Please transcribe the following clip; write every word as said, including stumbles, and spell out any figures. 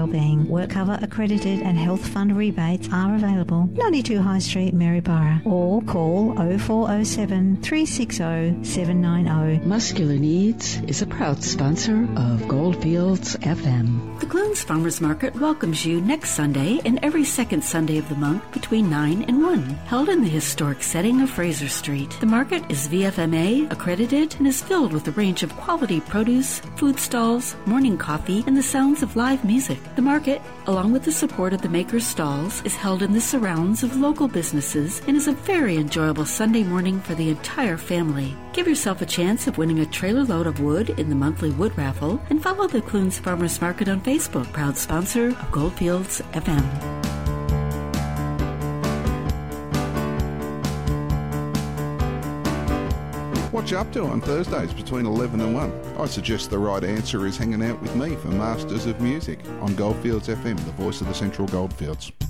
Wellbeing. WorkCover accredited and health fund rebates are available. ninety-two High Street, Maryborough, or call oh four oh seven, three six oh, seven nine oh. Muscular Needs is a proud sponsor of Goldfields F M. The Clunes Farmers Market welcomes you next Sunday and every second Sunday of the month between nine and one, held in the historic setting of Fraser Street. The market is V F M A accredited and is filled with a range of quality produce, food stalls, morning coffee, and the sounds of live music. The market, along with the support of the Maker's Stalls, is held in the surrounds of local businesses and is a very enjoyable Sunday morning for the entire family. Give yourself a chance of winning a trailer load of wood in the monthly wood raffle and follow the Clunes Farmers Market on Facebook, proud sponsor of Goldfields F M. What you up to on Thursdays between eleven and one? I suggest the right answer is hanging out with me for Masters of Music on Goldfields F M, the voice of the Central Goldfields.